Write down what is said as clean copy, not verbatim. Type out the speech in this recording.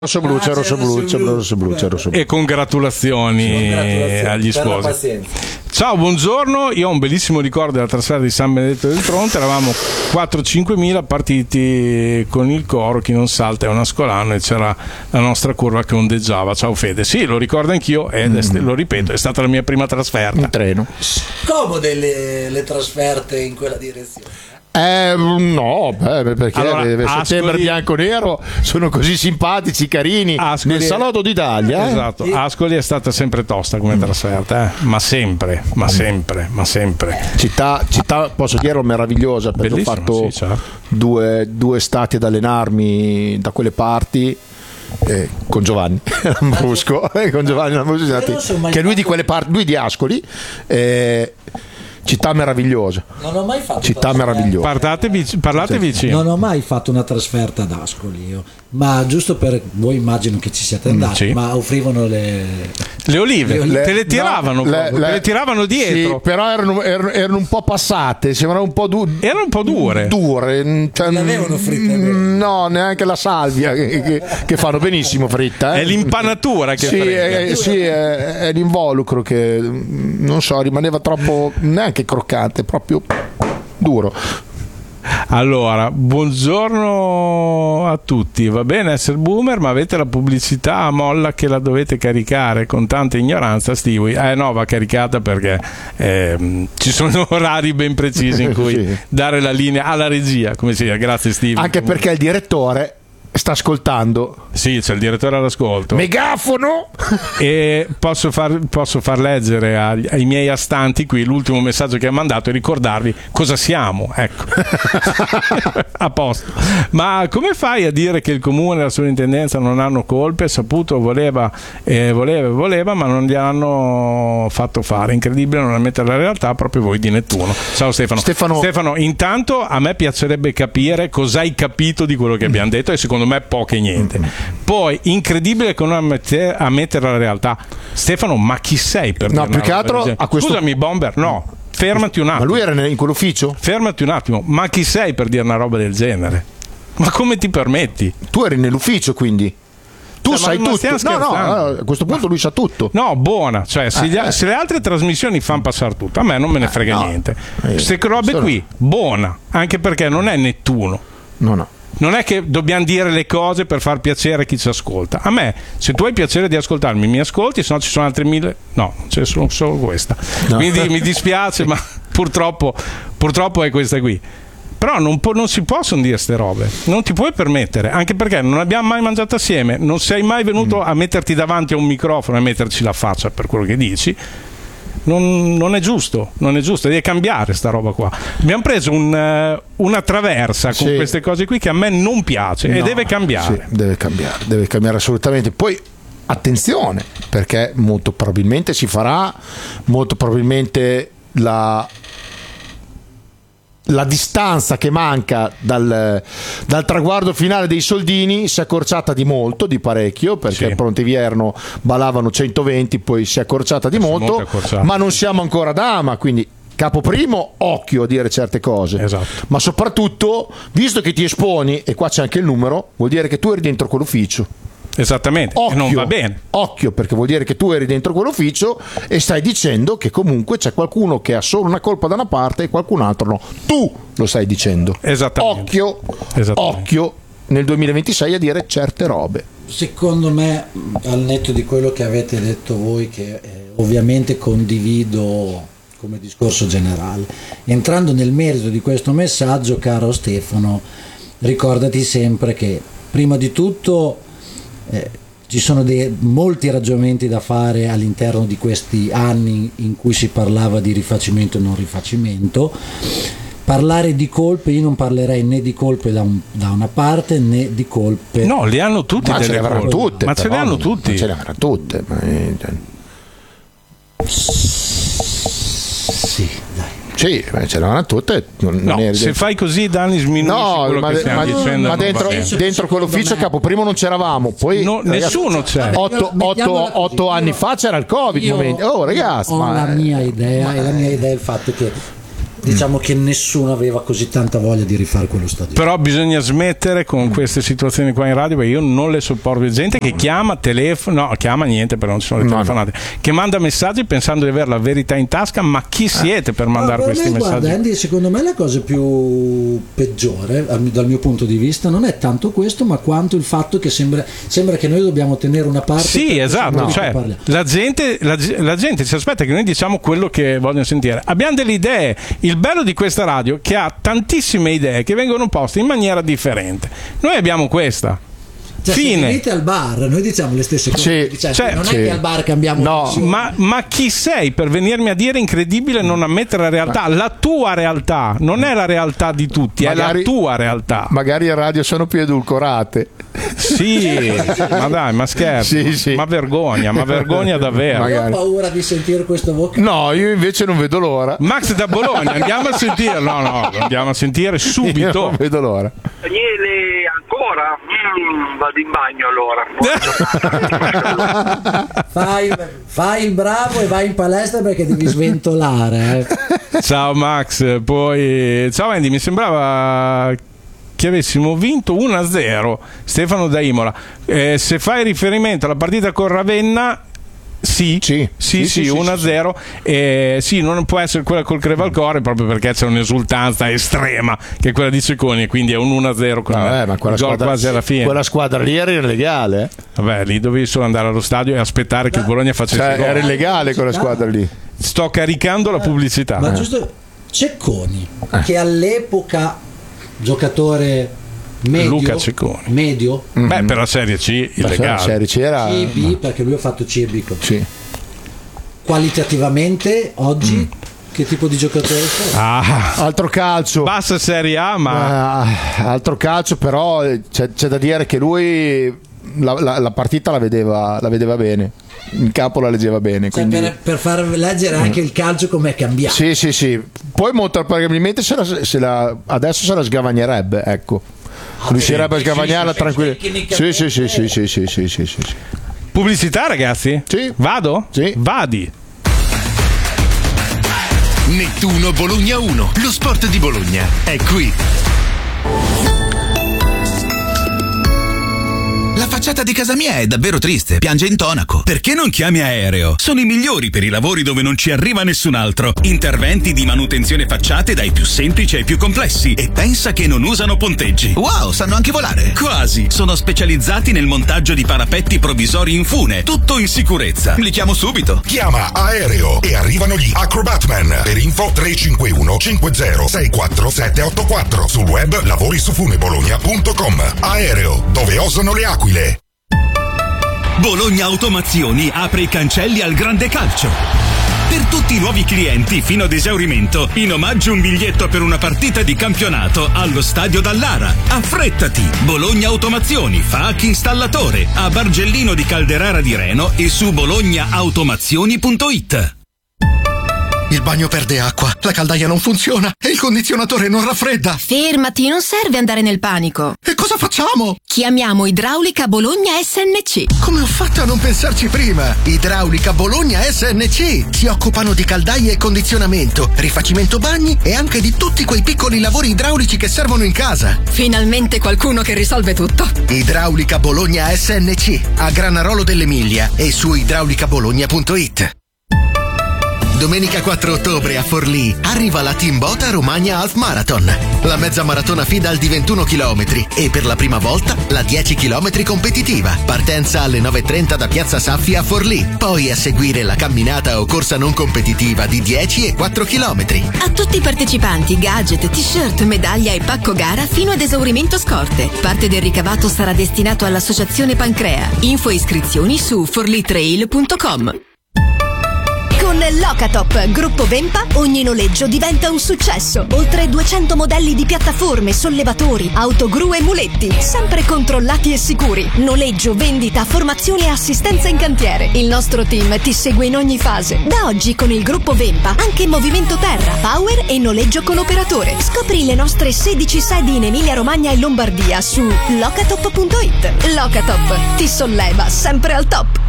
Rosso blu, c'è rosso blu. E congratulazioni agli sposi. Ciao, buongiorno. Io ho un bellissimo ricordo della trasferta di San Benedetto del Tronto. Eravamo 4-5 mila partiti con il coro Chi non salta è un ascolano, e c'era la nostra curva che ondeggiava. Ciao Fede. Sì, lo ricordo anch'io e lo ripeto, è stata la mia prima trasferta. Un treno. Comode le trasferte in quella direzione. No, perché allora, settembre bianco-nero sono così simpatici, carini. Ascoli, nel salotto d'Italia. Esatto, Ascoli è stata sempre tosta come trasferta, ma sempre. Città, posso dirlo, meravigliosa, perché ho fatto due estati ad allenarmi da quelle parti. Con Giovanni Lambrusco, che lui di quelle parti, lui di Ascoli. Città meravigliosa. Non ho mai fatto città meravigliosa. Parlate vicino. Non ho mai fatto una trasferta ad Ascoli io. Ma giusto per voi, immagino che ci siate andati, sì. Ma offrivano le olive. Te le tiravano, te le tiravano dietro. Sì, però erano un po' passate, sembrano un po' erano un po' dure. Cioè, le avevano fritte? No, neanche la salvia che fanno benissimo fritta. È l'impanatura che è l'involucro che non so, rimaneva troppo, neanche croccante, proprio duro. Allora, buongiorno a tutti. Va bene essere boomer, ma avete la pubblicità a molla che la dovete caricare con tanta ignoranza, Stewie. No, va caricata perché ci sono orari ben precisi in cui dare la linea alla regia, come si dice. Grazie Stewie. Anche perché il direttore sta ascoltando. Sì, c'è il direttore all'ascolto. Megafono! E posso far leggere ai miei astanti qui l'ultimo messaggio che ha mandato e ricordarvi cosa siamo. Ecco. A posto. Ma come fai a dire che il comune e la sovrintendenza non hanno colpe? Saputo, voleva, ma non gli hanno fatto fare. Incredibile non ammettere la realtà, proprio voi di Nettuno. Ciao Stefano, intanto a me piacerebbe capire cosa hai capito di quello che abbiamo detto, e secondo me poco e niente. Poi incredibile che non ammettere la realtà. Stefano, ma chi sei per dire? No, più che altro a questo... Scusami Bomber, no, fermati un attimo. Ma lui era in quell'ufficio? Fermati un attimo, ma chi sei per dire una roba del genere? Ma come ti permetti? Tu eri nell'ufficio, quindi tu sai tutto. No, a questo punto lui sa tutto. No, buona, cioè se le altre trasmissioni fanno passare tutto, a me non me ne frega niente. Queste robe qui, buona, anche perché non è Nettuno. No. Non è che dobbiamo dire le cose per far piacere a chi ci ascolta. A me, se tu hai piacere di ascoltarmi, mi ascolti, se no ci sono altre 1000. No, c'è solo questa. No. Quindi mi dispiace, ma purtroppo è questa qui. Però non si possono dire ste robe, non ti puoi permettere, anche perché non abbiamo mai mangiato assieme, non sei mai venuto a metterti davanti a un microfono e metterci la faccia per quello che dici. Non è giusto, deve cambiare sta roba qua. Abbiamo preso una traversa con queste cose qui che a me non piace e deve cambiare. Sì, deve cambiare assolutamente. Poi attenzione, perché molto probabilmente si farà, molto probabilmente la distanza che manca dal traguardo finale dei soldini si è accorciata di parecchio, perché Prontivierno balavano 120, poi si è accorciata di molto, ma non siamo ancora a Dama, quindi capoprimo, occhio a dire certe cose. Esatto. Ma soprattutto, visto che ti esponi, e qua c'è anche il numero, vuol dire che tu eri dentro quell'ufficio. Esattamente, occhio, e non va bene. Occhio, perché vuol dire che tu eri dentro quell'ufficio e stai dicendo che comunque c'è qualcuno che ha solo una colpa da una parte e qualcun altro no. Tu lo stai dicendo. Esattamente. Occhio nel 2026 a dire certe robe. Secondo me, al netto di quello che avete detto voi, che ovviamente condivido come discorso generale, entrando nel merito di questo messaggio, caro Stefano, ricordati sempre che prima di tutto ci sono molti ragionamenti da fare all'interno di questi anni in cui si parlava di rifacimento e non rifacimento. Parlare di colpe, io non parlerei né di colpe da una parte né di colpe. No, li hanno tutti, ma ce le avranno tutte. Ma ce le hanno tutti. Ce le avranno tutte. Sì, dai. Sì, ce l'hanno tutte. Se fai così Dani sminuisci quello che stiamo dicendo. Ma dentro quell'ufficio capoprimo non c'eravamo. Poi nessuno c'è. 8 anni fa c'era il Covid. Ragazzi, la mia idea è il fatto che diciamo che nessuno aveva così tanta voglia di rifare quello stadio. Però bisogna smettere con queste situazioni qua in radio, perché io non le sopporto. Gente che chiama, telefona, no, chiama niente, però non ci sono le telefonate, che manda messaggi pensando di avere la verità in tasca. Ma chi siete per mandare questi messaggi? Guarda Andy, secondo me la cosa più peggiore dal mio punto di vista non è tanto questo, ma quanto il fatto che sembra che noi dobbiamo tenere una parte. Sì, esatto, cioè, la gente si aspetta che noi diciamo quello che vogliono sentire. Abbiamo delle idee. Il bello di questa radio è che ha tantissime idee che vengono poste in maniera differente. Noi abbiamo questa. Cioè, se venite al bar, noi diciamo le stesse cose. Non è che al bar cambiamo. No, ma chi sei per venirmi a dire incredibile non ammettere la realtà? La tua realtà non è la realtà di tutti, magari, è la tua realtà. Magari in radio sono più edulcorate. Sì, ma dai, ma scherzi, sì. Ma vergogna davvero. Magari. Ho paura di sentire questo vocale. No, io invece non vedo l'ora. Max da Bologna, andiamo a sentire. No, andiamo a sentire subito. Io non vedo l'ora. Daniele, ancora? Vado in bagno allora. Fai il bravo e vai in palestra perché devi sventolare. Ciao Max, poi ciao Andy, mi sembrava che avessimo vinto 1-0 Stefano da Imola. Se fai riferimento alla partita con Ravenna, sì, 1-0. Sì, non può essere quella col Crevalcore proprio perché c'è un'esultanza estrema che è quella di Cecconi, quindi è un 1-0 con ma quella squadra, quasi alla fine. Quella squadra lì era illegale. Vabbè, lì dovevi solo andare allo stadio e aspettare che il Bologna facesse gol. Era illegale quella squadra lì. Sto caricando la pubblicità. Ma giusto, Cecconi, che all'epoca giocatore medio, Luca Cecconi. Medio? Beh, per la Serie C illegale. La Serie C era C e B, perché lui ha fatto C e B. Sì. Qualitativamente oggi che tipo di giocatore sei? Altro calcio. Bassa Serie A, ma altro calcio, però c'è da dire che lui la partita la vedeva bene. In campo la leggeva bene, cioè, quindi... per far leggere anche il calcio com'è cambiato. Sì. Poi molto probabilmente adesso se la sgavagnerebbe, ecco. Riuscirebbe a sgavagnarla tranquillo. Sì. Pubblicità, ragazzi? Sì. Vado? Sì. Vadi. Nettuno Bologna 1, lo sport di Bologna è qui. La facciata di casa mia è davvero triste, piange intonaco. Perché non chiami Aereo? Sono i migliori per i lavori dove non ci arriva nessun altro. Interventi di manutenzione facciate dai più semplici ai più complessi. E pensa che non usano ponteggi. Wow, sanno anche volare. Quasi. Sono specializzati nel montaggio di parapetti provvisori in fune. Tutto in sicurezza. Li chiamo subito. Chiama Aereo e arrivano gli Acrobatman. Per info 351 50 64 784. Sul web lavorisufunebologna.com. Aereo, dove osano le aquile. Bologna Automazioni apre i cancelli al grande calcio. Per tutti i nuovi clienti fino ad esaurimento, in omaggio un biglietto per una partita di campionato allo stadio Dallara. Affrettati! Bologna Automazioni fa anche installatore a Bargellino di Calderara di Reno e su bolognaautomazioni.it. Il bagno perde acqua, la caldaia non funziona e il condizionatore non raffredda. Fermati, non serve andare nel panico. E cosa facciamo? Chiamiamo Idraulica Bologna SNC. Come ho fatto a non pensarci prima? Idraulica Bologna SNC. Si occupano di caldaie e condizionamento, rifacimento bagni e anche di tutti quei piccoli lavori idraulici che servono in casa. Finalmente qualcuno che risolve tutto. Idraulica Bologna SNC, a Granarolo dell'Emilia e su idraulicabologna.it. Domenica 4 ottobre a Forlì arriva la Timbota Romagna Half Marathon, la mezza maratona FIDAL di 21 km e per la prima volta la 10 km competitiva. Partenza alle 9:30 da Piazza Saffi a Forlì, poi a seguire la camminata o corsa non competitiva di 10 e 4 km. A tutti i partecipanti gadget, t-shirt, medaglia e pacco gara fino ad esaurimento scorte. Parte del ricavato sarà destinato all'associazione Pancrea. Info e iscrizioni su forlitrail.com. Con Locatop Gruppo Vempa ogni noleggio diventa un successo. Oltre 200 modelli di piattaforme, sollevatori, autogru e muletti, sempre controllati e sicuri. Noleggio, vendita, formazione e assistenza in cantiere. Il nostro team ti segue in ogni fase. Da oggi con il Gruppo Vempa anche movimento terra, power e noleggio con operatore. Scopri le nostre 16 sedi in Emilia Romagna e Lombardia su locatop.it. Locatop ti solleva sempre al top.